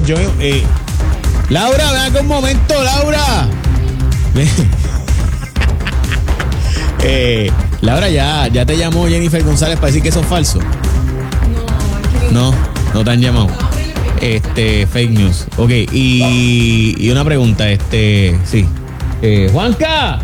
Laura, ven acá un momento, Laura. Laura, ya te llamó Jennifer González para decir que eso es falso. No te han llamado. Fake news. Ok, y una pregunta, sí. Juanca.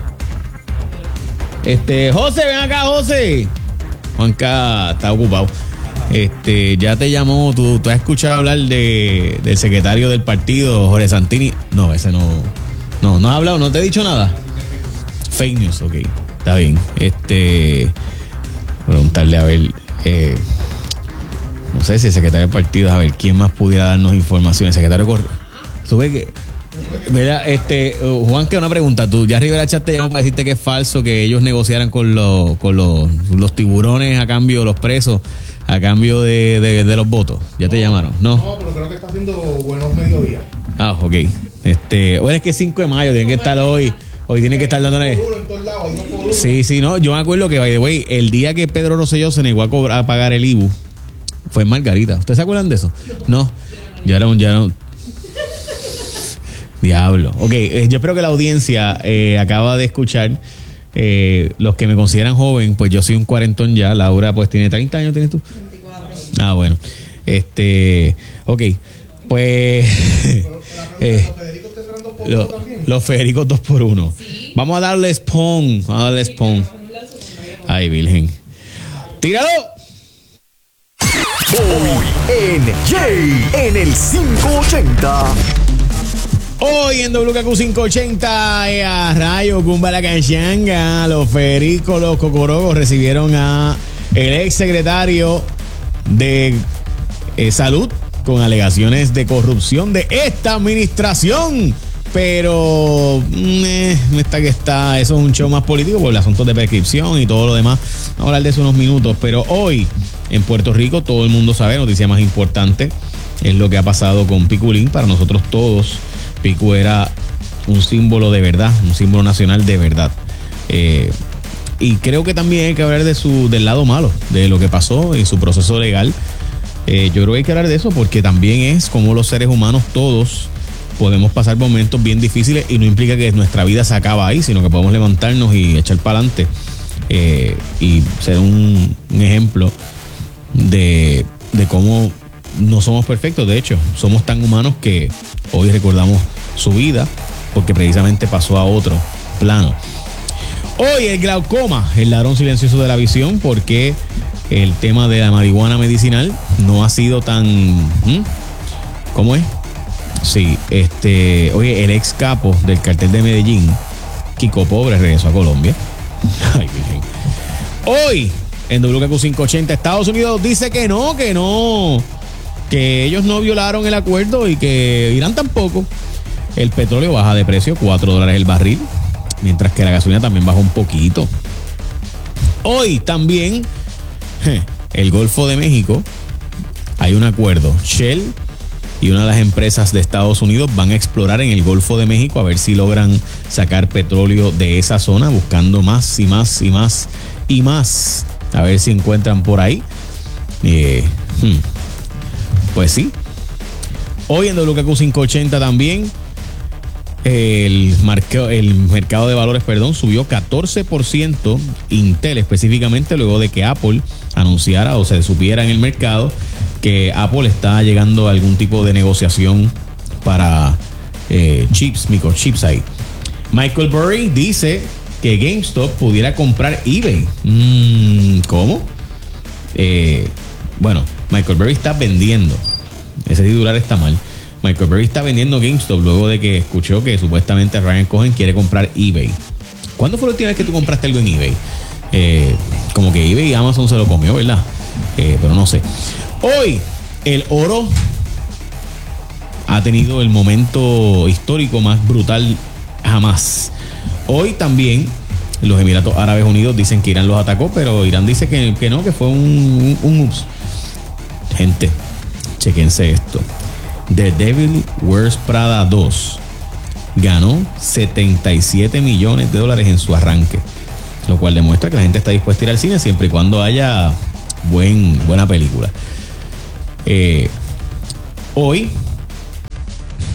José, ven acá, José. Juanca está ocupado. Ya te llamó, tú has escuchado hablar del secretario del partido, Jorge Santini. No, ese no has hablado, no te he dicho nada. Fake news, ok, está bien. Preguntarle a ver, no sé si el secretario del partido, a ver, quién más pudiera darnos información. El secretario sube que, mira, Juan, que una pregunta, tú ya Rivera Chat te llamó para decirte que es falso que ellos negociaran con los tiburones a cambio de los presos, a cambio de los votos. ¿Ya te llamaron? No, pero creo que está haciendo buenos mediodías. Ah, ok. Bueno, es que es 5 de mayo, tienen que estar hoy tienen que estar dándole. Sí, no, yo me acuerdo que, by the way, el día que Pedro Rosselló se negó a pagar el IBU fue en Margarita. ¿Ustedes se acuerdan de eso? No, ya era un diablo. Ok, yo espero que la audiencia acaba de escuchar. Los que me consideran joven, pues yo soy un cuarentón ya. Laura pues tiene 30 años, ¿tienes tú? 24. Ah, bueno. Ok, pues los Federicos 2x1. Sí. Vamos a darle spawn. Ay, virgen. ¡Tíralo! Hoy en Jay en el 580. Hoy en WKQ 580, a Rayo Cumba la Canchanga, los Federicos, los Cocorocos recibieron a el ex secretario de Salud con alegaciones de corrupción de esta administración. Pero eso es un show más político por el asunto de prescripción y todo lo demás. Vamos a hablar de eso unos minutos. Pero hoy en Puerto Rico todo el mundo sabe, noticia más importante es lo que ha pasado con Piculín. Para nosotros todos, Picu era un símbolo de verdad, un símbolo nacional de verdad. Y creo que también hay que hablar del lado malo, de lo que pasó en su proceso legal. Yo creo que hay que hablar de eso porque también es como los seres humanos todos podemos pasar momentos bien difíciles y no implica que nuestra vida se acaba ahí, sino que podemos levantarnos y echar para adelante y ser un ejemplo de cómo no somos perfectos. De hecho, somos tan humanos que hoy recordamos su vida porque precisamente pasó a otro plano. Hoy el glaucoma, el ladrón silencioso de la visión, porque el tema de la marihuana medicinal no ha sido tan... ¿Cómo es? Sí, oye, el ex capo del cartel de Medellín, Kiko Pobre, regresó a Colombia. Ay, virgen. Hoy, en WKQ 580, Estados Unidos dice que ellos no violaron el acuerdo y que Irán tampoco. El petróleo baja de precio, $4 el barril, mientras que la gasolina también bajó un poquito. Hoy también, el Golfo de México, hay un acuerdo. Shell y una de las empresas de Estados Unidos van a explorar en el Golfo de México a ver si logran sacar petróleo de esa zona, buscando más y más y más y más. A ver si encuentran por ahí. Pues sí. Hoy en WKQ 580 también el mercado de valores, subió 14%. Intel específicamente, luego de que Apple anunciara o se supiera en el mercado que Apple está llegando a algún tipo de negociación para microchips ahí. Michael Burry dice que GameStop pudiera comprar eBay. ¿Cómo? Bueno, Michael Burry está vendiendo. Ese titular está mal. Michael Burry está vendiendo GameStop luego de que escuchó que supuestamente Ryan Cohen quiere comprar eBay. ¿Cuándo fue la última vez que tú compraste algo en eBay? Como que eBay y Amazon se lo comió, ¿verdad? Pero no sé. Hoy el oro ha tenido el momento histórico más brutal jamás. Hoy también los Emiratos Árabes Unidos dicen que Irán los atacó, pero Irán dice que no, que fue un ups. Gente, chequense esto. The Devil Wears Prada 2 ganó $77 millones en su arranque, lo cual demuestra que la gente está dispuesta a ir al cine siempre y cuando haya buena película. Hoy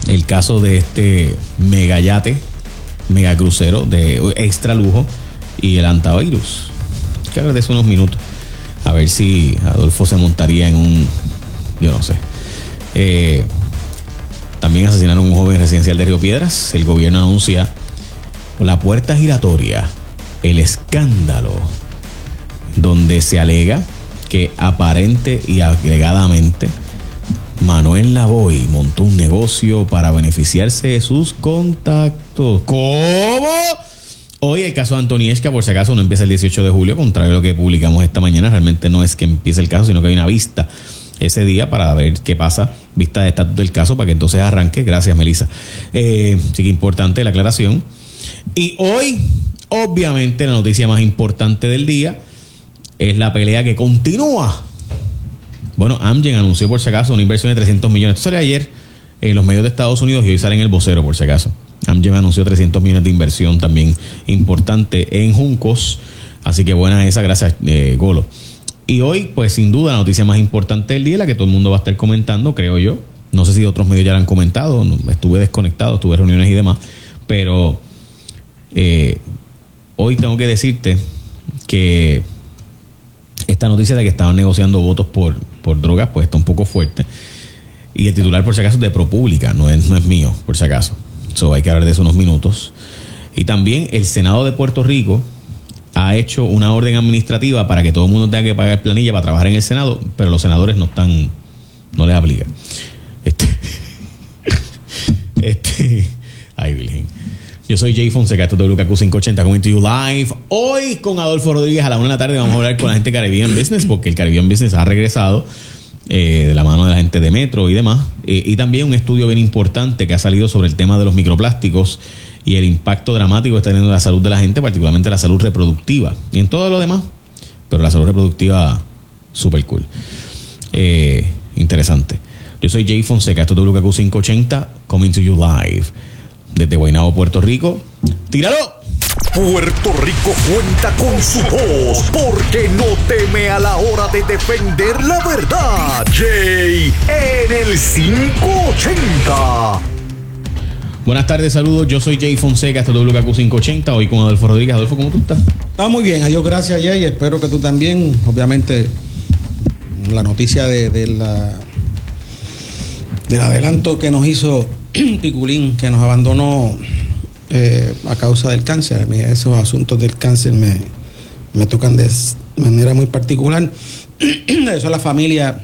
el caso de este megayate, megacrucero de extra lujo y el antivirus. Hay que hablar de eso unos minutos. A ver si Adolfo se montaría en un... Yo no sé. También asesinaron a un joven residencial de Río Piedras. El gobierno anuncia la puerta giratoria, el escándalo, donde se alega que aparente y alegadamente Manuel Lavoy montó un negocio para beneficiarse de sus contactos. ¿Cómo? Hoy el caso de Antonieshka, por si acaso, no empieza el 18 de julio, contrario a lo que publicamos esta mañana. Realmente no es que empiece el caso, sino que hay una vista ese día para ver qué pasa, vista de estatus del caso, para que entonces arranque. Gracias, Melissa. Sí que importante la aclaración. Y hoy, obviamente, la noticia más importante del día es la pelea que continúa. Bueno, Amgen anunció, por si acaso, una inversión de 300 millones. Esto salió ayer en los medios de Estados Unidos y hoy sale en El Vocero, por si acaso. Amgen anunció 300 millones de inversión también importante en Juncos. Así que buena esa, gracias, Golo. Y hoy, pues sin duda, la noticia más importante del día, la que todo el mundo va a estar comentando, creo yo. No sé si otros medios ya la han comentado. Estuve desconectado, estuve en reuniones y demás. Pero hoy tengo que decirte que esta noticia de que estaban negociando votos por drogas, pues está un poco fuerte. Y el titular, por si acaso, es de ProPublica, no es mío, por si acaso. Hay que hablar de eso unos minutos. Y también el Senado de Puerto Rico ha hecho una orden administrativa para que todo el mundo tenga que pagar planilla para trabajar en el Senado, pero los senadores no les aplica. Ay, Virgen. Yo soy Jay Fonseca, esto es WKQ 580, coming to you live. Hoy con Adolfo Rodríguez a la 1 de la tarde vamos a hablar con la gente de Caribbean Business, porque el Caribbean Business ha regresado de la mano de la gente de Metro y demás. Y también un estudio bien importante que ha salido sobre el tema de los microplásticos y el impacto dramático que está teniendo en la salud de la gente, particularmente la salud reproductiva y en todo lo demás, pero la salud reproductiva super cool. Interesante. Yo soy Jay Fonseca, esto es WKQ 580, coming to you live desde Guaynabo, Puerto Rico. ¡Tíralo! Puerto Rico cuenta con su voz porque no teme a la hora de defender la verdad. Jay en el 580. Buenas tardes, saludos. Yo soy Jay Fonseca, esto es WKQ 580. Hoy con Adolfo Rodríguez. Adolfo, ¿cómo tú estás? Está muy bien, adiós, gracias, Jay. Espero que tú también. Obviamente, la noticia del adelanto que nos hizo Piculín, que nos abandonó a causa del cáncer. A mí esos asuntos del cáncer me tocan de manera muy particular. Eso a la familia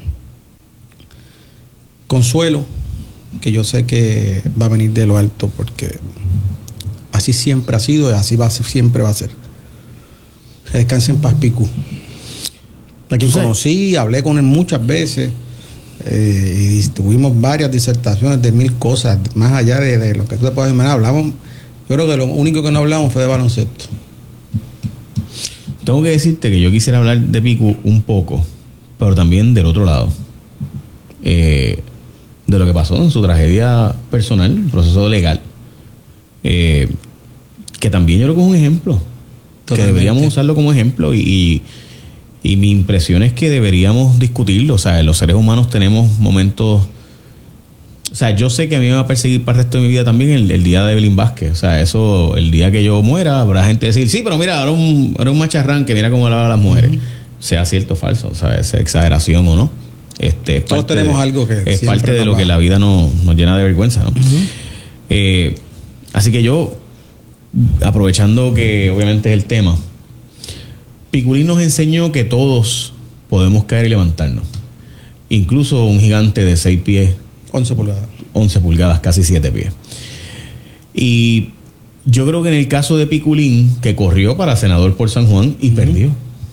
Consuelo, que yo sé que va a venir de lo alto, porque así siempre ha sido y así siempre va a ser. Que descanse en paz, Picu. A quien conocí, hablé con él muchas veces. Y tuvimos varias disertaciones de mil cosas, más allá de lo que tú te puedes imaginar. Hablamos, yo creo que lo único que no hablamos fue de baloncesto. Tengo que decirte que yo quisiera hablar de Picu un poco, pero también del otro lado, de lo que pasó en su tragedia personal, proceso legal, que también yo creo que es un ejemplo. Totalmente. Que deberíamos usarlo como ejemplo y mi impresión es que deberíamos discutirlo. O sea, los seres humanos tenemos momentos... O sea, yo sé que a mí me va a perseguir para el resto de mi vida también el día de Evelyn Vázquez. O sea, eso, el día que yo muera, habrá gente decir, sí, pero mira, era un macharrán que mira cómo hablaba a las mujeres. Uh-huh. Sea cierto o falso, o sea, esa exageración o no. Todos tenemos algo que... Es parte de lo que la vida nos llena de vergüenza, ¿no? Uh-huh. Así que yo, aprovechando que obviamente es el tema... Piculín nos enseñó que todos podemos caer y levantarnos. Incluso un gigante de 6 pies. 11 pulgadas. 11 pulgadas, casi 7 pies. Y yo creo que en el caso de Piculín, que corrió para senador por San Juan y perdió.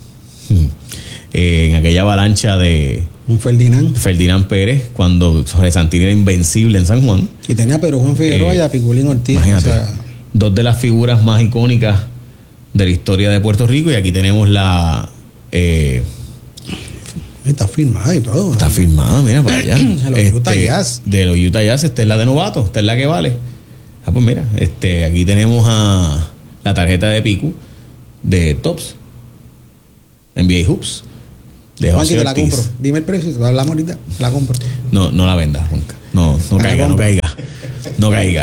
En aquella avalancha de... Un Ferdinand Pérez, cuando Jorge Santini era invencible en San Juan. Y tenía a Pedro Juan Figueroa y a Piculín Ortiz. Imagínate, dos de las figuras más icónicas de la historia de Puerto Rico, y aquí tenemos la... Está firmada y todo. Está firmada, mira, para allá. De los Utah Jazz. De los Utah Jazz, esta es la de novato, esta es la que vale. Pues mira, aquí tenemos a la tarjeta de Picu de Tops, NBA Hoops, de José Juanqui, te la Ortiz. compro. Dime el precio, hablamos ahorita, la compro. No la vendas nunca. No caiga. No caiga.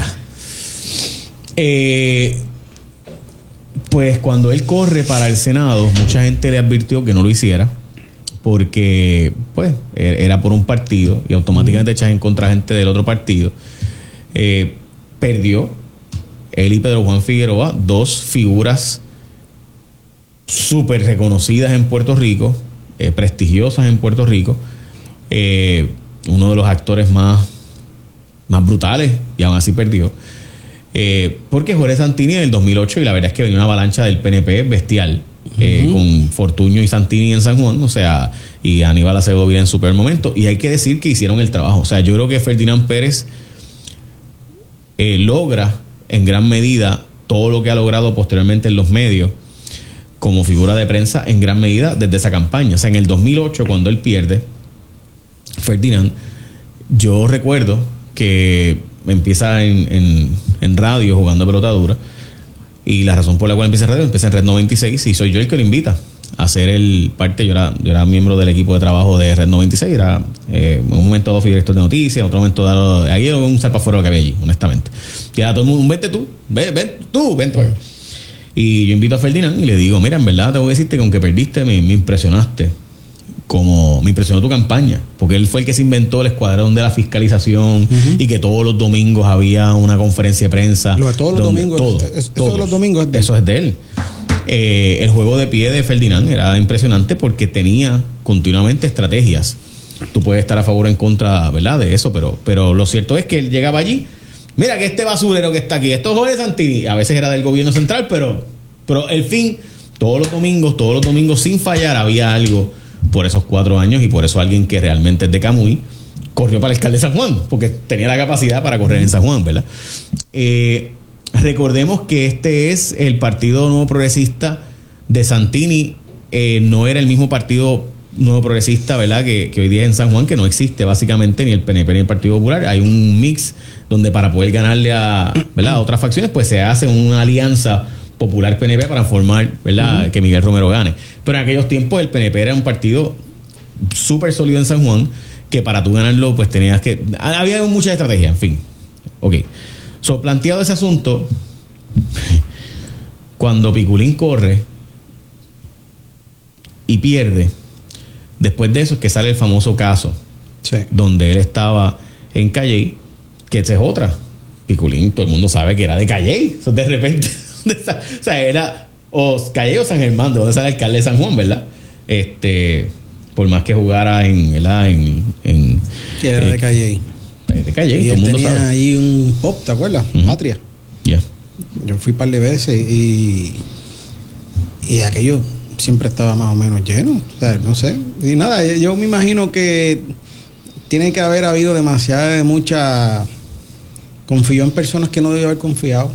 Pues cuando él corre para el Senado, mucha gente le advirtió que no lo hiciera porque pues era por un partido y automáticamente echas en contra gente del otro partido. Perdió él y Pedro Juan Figueroa, dos figuras súper reconocidas en Puerto Rico, prestigiosas en Puerto Rico, uno de los actores más brutales, y aún así perdió. Porque Jorge Santini en el 2008, y la verdad es que venía una avalancha del PNP bestial, con Fortuño y Santini en San Juan, o sea, y Aníbal Acevedo Vilá en su peor momento, y hay que decir que hicieron el trabajo. O sea, yo creo que Ferdinand Pérez logra en gran medida todo lo que ha logrado posteriormente en los medios como figura de prensa, en gran medida desde esa campaña. O sea, en el 2008, cuando él pierde, Ferdinand, yo recuerdo que empieza en radio jugando a pelota dura, y la razón por la cual empieza en radio, empieza en Red 96, y soy yo el que lo invita a hacer el parte. Yo era miembro del equipo de trabajo de Red 96, era en un momento dado fui director de noticias, en otro momento dado, ahí era un salpafuero que había allí, honestamente. Y a todo el mundo, vente tú, ven tú. Y yo invito a Ferdinand y le digo, mira, en verdad tengo que decirte que aunque perdiste, me impresionaste. Como me impresionó tu campaña, porque él fue el que se inventó el escuadrón de la fiscalización, y que todos los domingos había una conferencia de prensa. Lo de todos los domingos, eso de los domingos es de él. Eso es de él. El juego de pie de Ferdinand era impresionante porque tenía continuamente estrategias. Tú puedes estar a favor o en contra, ¿verdad?, de eso, pero lo cierto es que él llegaba allí. Mira que este basurero que está aquí, esto es Jorge Santini, a veces era del gobierno central, pero el fin, todos los domingos sin fallar había algo. Por esos 4 años, y por eso alguien que realmente es de Camuy corrió para el alcalde de San Juan, porque tenía la capacidad para correr en San Juan, ¿verdad? Recordemos que este es el Partido Nuevo Progresista de Santini. No era el mismo Partido Nuevo Progresista, ¿verdad?, que hoy día es en San Juan, que no existe básicamente ni el PNP ni el Partido Popular. Hay un mix donde para poder ganarle a, ¿verdad?, a otras facciones, pues se hace una alianza Popular PNP para formar, ¿verdad?, que Miguel Romero gane. Pero en aquellos tiempos el PNP era un partido súper sólido en San Juan, que para tú ganarlo pues tenías que... Había mucha estrategia, en fin. Ok. So, planteado ese asunto, cuando Piculín corre y pierde, después de eso es que sale el famoso caso, sí, donde él estaba en Calley, que esa es otra. Piculín, todo el mundo sabe que era de Calley. So, de repente... O sea, era o Calley o San Germán, de donde sale el alcalde de San Juan, ¿verdad? Por más que jugara ¿verdad? Que era de Calley. De Calley, y todo el mundo tenía sabe. ahí un pop, ¿te acuerdas? Patria. Yeah. Yo fui un par de veces y aquello siempre estaba más o menos lleno. O sea, no sé. Y nada, yo me imagino que tiene que haber habido mucha... Confió en personas que no debió haber confiado.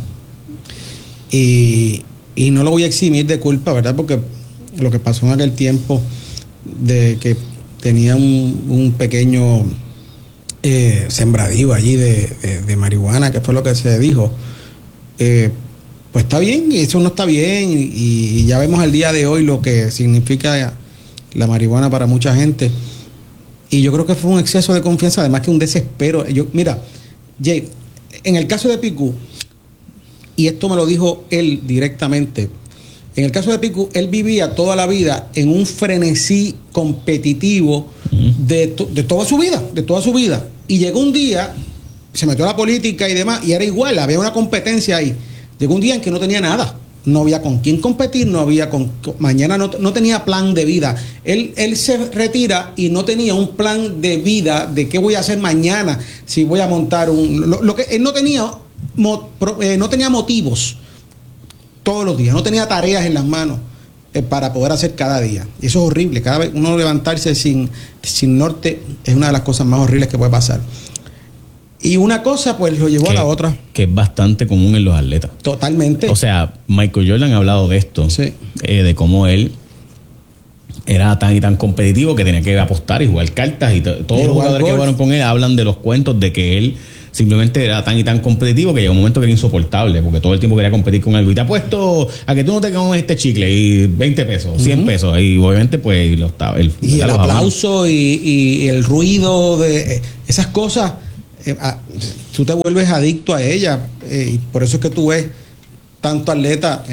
Y no lo voy a eximir de culpa, ¿verdad? Porque lo que pasó en aquel tiempo de que tenía un pequeño sembradío allí de marihuana, que fue lo que se dijo, pues está bien, y eso no está bien, y ya vemos al día de hoy lo que significa la marihuana para mucha gente. Y yo creo que fue un exceso de confianza, además que un desespero. Mira, Jay, en el caso de Picú, y esto me lo dijo él directamente, en el caso de Picú, él vivía toda la vida en un frenesí competitivo de toda su vida. Y llegó un día, se metió a la política y demás, y era igual, había una competencia ahí. Llegó un día en que no tenía nada, no había con quién competir, mañana no tenía plan de vida. Él se retira y no tenía un plan de vida de qué voy a hacer mañana, si voy a montar él no tenía motivos todos los días, no tenía tareas en las manos para poder hacer cada día. Y eso es horrible. Cada vez uno levantarse sin norte es una de las cosas más horribles que puede pasar. Y una cosa pues lo llevó a la otra. Que es bastante común en los atletas. Totalmente. O sea, Michael Jordan ha hablado de esto, sí, de cómo él era tan y tan competitivo que tenía que apostar y jugar cartas, y todos los jugadores que jugaron con él hablan de los cuentos de que él simplemente era tan y tan competitivo que llegó un momento que era insoportable, porque todo el tiempo quería competir con algo. Y te apuesto a que tú no te comes este chicle y 20 pesos, 100 pesos. Y obviamente pues el aplauso y el ruido de esas cosas tú te vuelves adicto a ella. Y por eso es que tú ves tanto atleta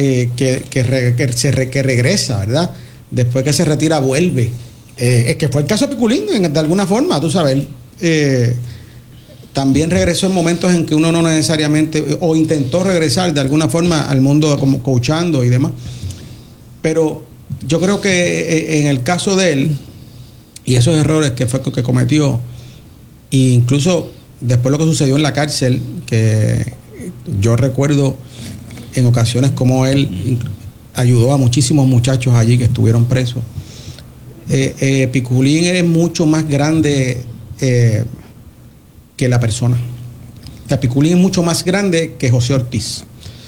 que regresa, ¿verdad? Después que se retira, vuelve. Es que fue el caso de Piculín, de alguna forma, tú sabes. También regresó en momentos en que uno no necesariamente, o intentó regresar de alguna forma al mundo como coachando y demás. Pero yo creo que en el caso de él, y esos errores que fue que cometió, e incluso después lo que sucedió en la cárcel, que yo recuerdo en ocasiones como él ayudó a muchísimos muchachos allí que estuvieron presos. Piculín es mucho más grande que la persona. O sea, Piculín es mucho más grande que José Ortiz.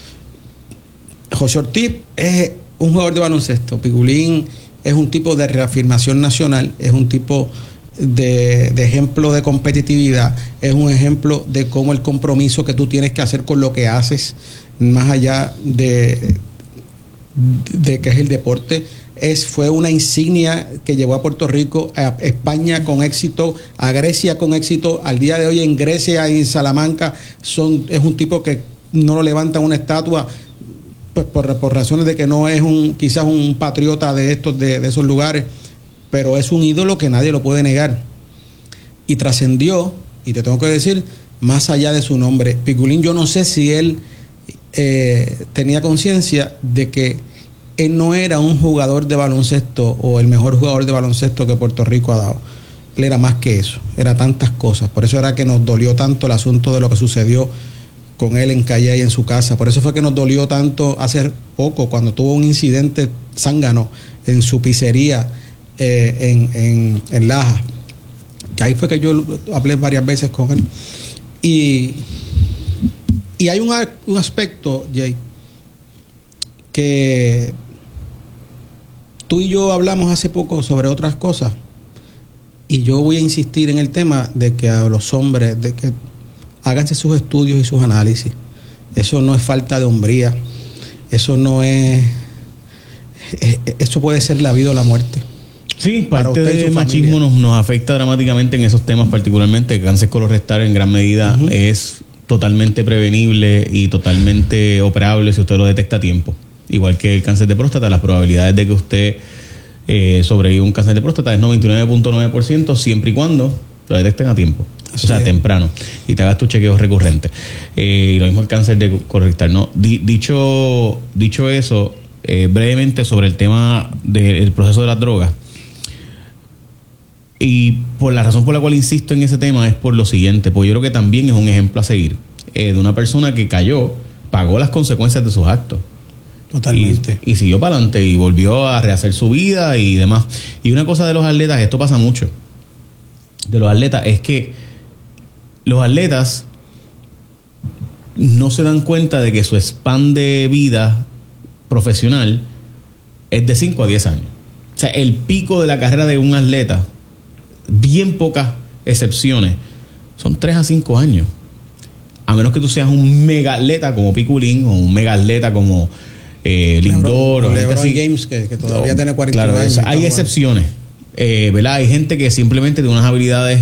José Ortiz es un jugador de baloncesto. Piculín es un tipo de reafirmación nacional, es un tipo de ejemplo de competitividad, es un ejemplo de cómo el compromiso que tú tienes que hacer con lo que haces, más allá de que es el deporte, fue una insignia que llevó a Puerto Rico, a España con éxito, a Grecia con éxito. Al día de hoy en Grecia y en Salamanca es un tipo que no lo levantan una estatua, pues por razones de que no es quizás un patriota de esos lugares, pero es un ídolo que nadie lo puede negar. Y trascendió, y te tengo que decir, más allá de su nombre. Piculín, yo no sé si él tenía conciencia de que él no era un jugador de baloncesto o el mejor jugador de baloncesto que Puerto Rico ha dado. Él era más que eso, era tantas cosas. Por eso era que nos dolió tanto el asunto de lo que sucedió con él en Calle y en su casa. Por eso fue que nos dolió tanto hace poco, cuando tuvo un incidente zángano en su pizzería en Laja. Que ahí fue que yo hablé varias veces con él. Y hay un aspecto, Jay, que tú y yo hablamos hace poco sobre otras cosas, y yo voy a insistir en el tema de que a los hombres, de que háganse sus estudios y sus análisis. Eso no es falta de hombría, eso no es, eso puede ser la vida o la muerte. Sí, parte del machismo nos afecta dramáticamente en esos temas, particularmente el cáncer colorectal en gran medida es totalmente prevenible y totalmente operable si usted lo detecta a tiempo. Igual que el cáncer de próstata, las probabilidades de que usted sobreviva un cáncer de próstata es 99.9% siempre y cuando lo detecten a tiempo. O sea, temprano. Y te hagas tu chequeo recurrente. Y lo mismo el cáncer de colorectal, ¿no? Dicho eso, brevemente sobre el tema del proceso de las drogas. Y por la razón por la cual insisto en ese tema es por lo siguiente, porque yo creo que también es un ejemplo a seguir de una persona que cayó, pagó las consecuencias de sus actos. Totalmente. Y siguió para adelante y volvió a rehacer su vida y demás. Y una cosa de los atletas, esto pasa mucho, de los atletas, es que los atletas no se dan cuenta de que su span de vida profesional es de 5 a 10 años. O sea, el pico de la carrera de un atleta, bien pocas excepciones, son 3 a 5 años. A menos que tú seas un mega atleta como Piculín o un mega atleta como Lindor o LeBron James, que todavía tiene 49 años. Hay excepciones, ¿verdad? Hay gente que simplemente tiene unas habilidades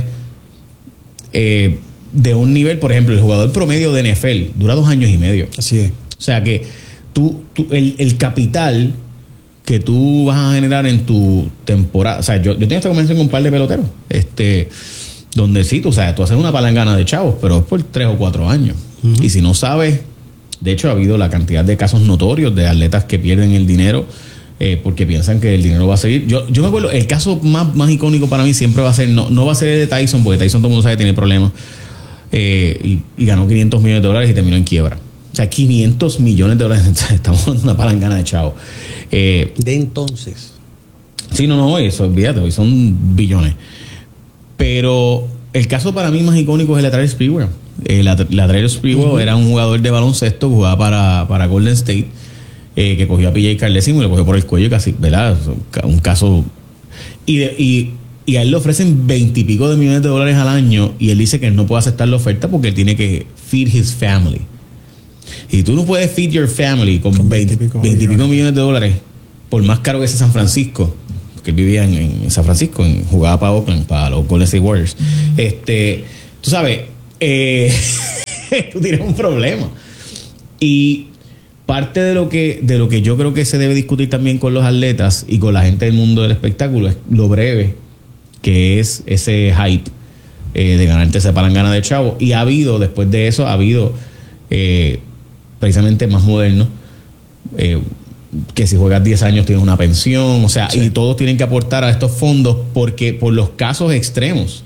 de un nivel, por ejemplo, el jugador promedio de NFL dura 2 años y medio. Así es. O sea que el capital que tú vas a generar en tu temporada, o sea, yo tengo esta conversación con un par de peloteros, donde sí, tú sabes, tú haces una palangana de chavos, pero es por 3 o 4 años. Y si no sabes, de hecho ha habido la cantidad de casos notorios de atletas que pierden el dinero porque piensan que el dinero va a seguir. Yo me acuerdo, el caso más icónico para mí siempre va a ser, no va a ser el de Tyson, porque Tyson todo el mundo sabe que tiene problemas, y ganó $500 millones y terminó en quiebra. O sea, $500 millones. Estamos en una palangana de chavos. De entonces. Sí, no, eso, olvídate, hoy son billones. Pero el caso para mí más icónico es el Latrell Sprewell. Latrell Sprewell era un jugador de baloncesto, jugaba para Golden State, que cogió a PJ Carlesimo y lo cogió por el cuello casi, ¿verdad? Un caso. Y a él le ofrecen $20 y pico de millones al año, y él dice que él no puede aceptar la oferta porque él tiene que feed his family. Y tú no puedes feed your family con 20 y pico millones, por más caro que sea San Francisco, porque él vivía en San Francisco, jugaba para Oakland, para los Golden State Warriors. Tú sabes, tú tienes un problema. Y parte de lo que yo creo que se debe discutir también con los atletas y con la gente del mundo del espectáculo es lo breve que es ese hype de ganarte esa palangana de chavo. Y después de eso, precisamente más moderno, que si juegas 10 años tienes una pensión, o sea, sí. Y todos tienen que aportar a estos fondos porque por los casos extremos.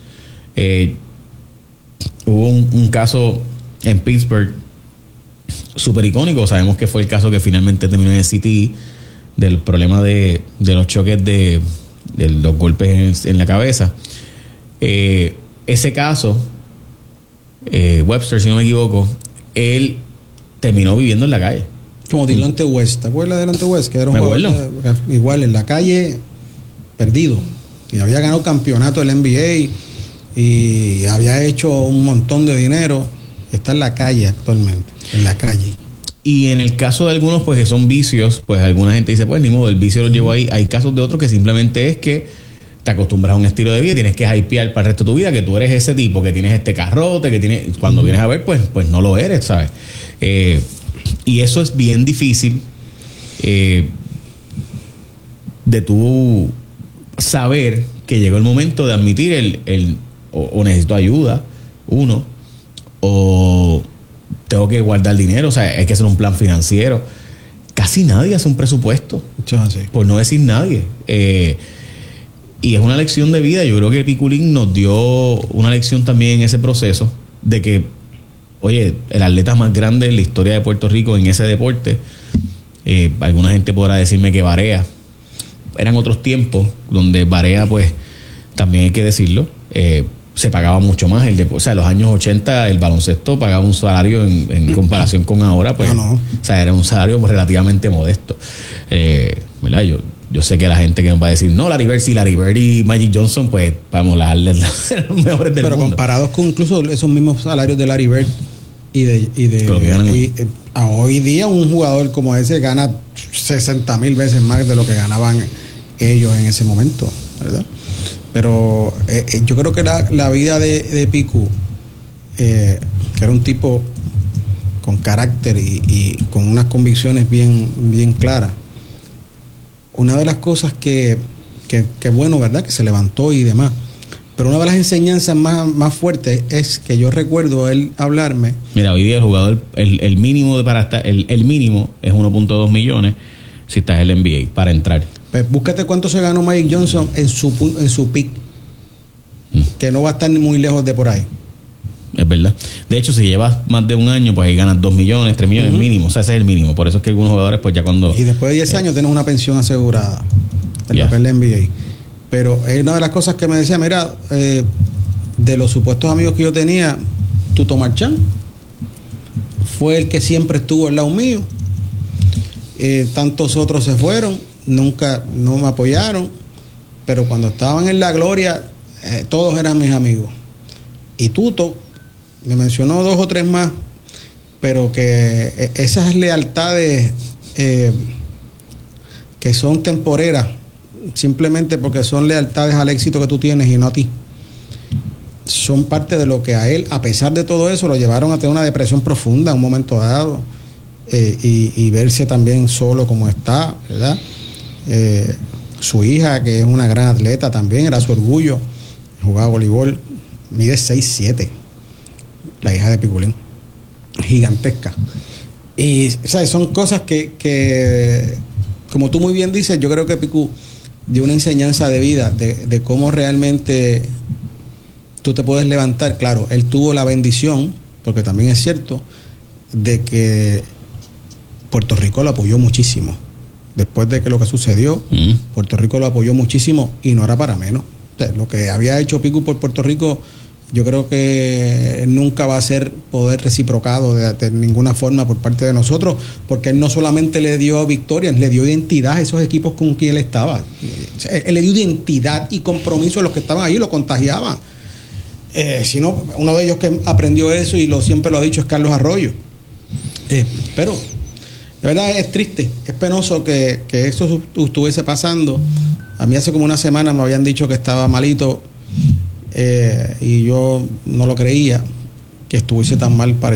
Hubo un caso en Pittsburgh súper icónico, sabemos que fue el caso que finalmente terminó en el CTE, del problema de los choques de los golpes en la cabeza. Ese caso, Webster, si no me equivoco, él terminó viviendo en la calle. Como Delonte West, ¿te acuerdas de Delonte West? Que era un jugador igual en la calle, perdido. Y había ganado campeonato del NBA y había hecho un montón de dinero. Está en la calle actualmente, en la calle. Y en el caso de algunos, pues que son vicios, pues alguna gente dice, pues ni modo, el vicio lo llevó ahí. Hay casos de otros que simplemente es que te acostumbras a un estilo de vida, tienes que hypear para el resto de tu vida, que tú eres ese tipo, que tienes este carrote, que tienes, cuando vienes a ver, pues no lo eres, ¿sabes? Y eso es bien difícil de tú saber que llegó el momento de admitir o necesito ayuda, o tengo que guardar dinero, o sea, hay que hacer un plan financiero. Casi nadie hace un presupuesto, por no decir nadie. Y es una lección de vida. Yo creo que Piculín nos dio una lección también en ese proceso de que, oye, el atleta más grande en la historia de Puerto Rico en ese deporte, alguna gente podrá decirme que Barea, eran otros tiempos donde Barea, pues, también hay que decirlo, se pagaba mucho más. O sea, en los años 80 el baloncesto pagaba un salario en comparación con ahora, pues, no. O sea, era un salario relativamente modesto. ¿Verdad? Yo sé que la gente que nos va a decir, no, Larry Bird y Magic Johnson, pues vamos a darle los mejores del mundo. Pero comparados con incluso esos mismos salarios de Larry Bird a hoy día un jugador como ese gana 60,000 veces más de lo que ganaban ellos en ese momento, ¿verdad? Pero yo creo que la vida de Picu, que era un tipo con carácter y con unas convicciones bien claras, una de las cosas que bueno, ¿verdad? Que se levantó y demás. Pero una de las enseñanzas más fuertes es que yo recuerdo él hablarme. Mira, hoy día el jugador, el mínimo para estar, el mínimo es 1.2 millones si estás en el NBA para entrar. Pues búscate cuánto se ganó Magic Johnson en su pick. Que no va a estar muy lejos de por ahí. Es verdad. De hecho, si llevas más de un año, pues ahí ganas 2 millones, 3 millones mínimo. O sea, ese es el mínimo. Por eso es que algunos jugadores, pues ya cuando... Y después de 10 años tienes una pensión asegurada del papel de NBA. Pero es una de las cosas que me decía, mira, de los supuestos amigos que yo tenía, Tuto Marchán fue el que siempre estuvo al lado mío. Tantos otros se fueron, nunca no me apoyaron, pero cuando estaban en la gloria, todos eran mis amigos. Y Tuto me mencionó 2 o 3 más, pero que esas lealtades que son temporeras, simplemente porque son lealtades al éxito que tú tienes y no a ti, son parte de lo que a él, a pesar de todo eso, lo llevaron a tener una depresión profunda en un momento dado, y verse también solo como está, ¿verdad? Su hija, que es una gran atleta también, era su orgullo, jugaba voleibol, mide 6'7", la hija de Piculín, gigantesca. Y ¿sabes? Son cosas que como tú muy bien dices, yo creo que Picu dio una enseñanza de vida, de cómo realmente tú te puedes levantar. Claro, él tuvo la bendición, porque también es cierto, de que Puerto Rico lo apoyó muchísimo. Después de que lo que sucedió, Puerto Rico lo apoyó muchísimo y no era para menos. O sea, lo que había hecho Picu por Puerto Rico, yo creo que nunca va a ser poder reciprocado de ninguna forma por parte de nosotros, porque él no solamente le dio victorias, le dio identidad a esos equipos con quien él estaba. Él le dio identidad y compromiso a los que estaban ahí, lo contagiaban. Si no, uno de ellos que aprendió eso y siempre lo ha dicho es Carlos Arroyo. Pero de verdad es triste, es penoso que eso estuviese pasando. A mí hace como una semana me habían dicho que estaba malito, y yo no lo creía, que estuviese tan mal